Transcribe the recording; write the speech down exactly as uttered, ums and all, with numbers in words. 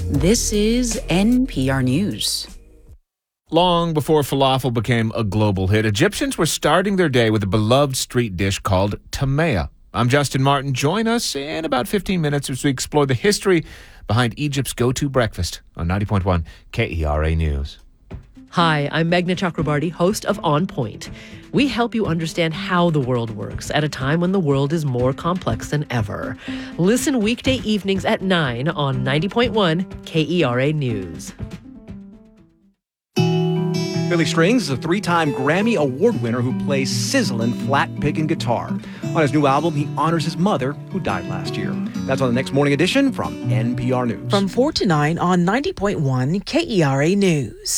This is N P R News. Long before falafel became a global hit, Egyptians were starting their day with a beloved street dish called tamaya. I'm Justin Martin. Join us in about fifteen minutes as we explore the history behind Egypt's go-to breakfast on ninety point one K E R A News. Hi, I'm Meghna Chakrabarti, host of On Point. We help you understand how the world works at a time when the world is more complex than ever. Listen weekday evenings at nine on ninety point one K E R A News. Billy Strings is a three-time Grammy Award winner who plays sizzling flat picking guitar. On his new album, he honors his mother, who died last year. That's on the next morning edition from N P R News. From four to nine on ninety point one K E R A News.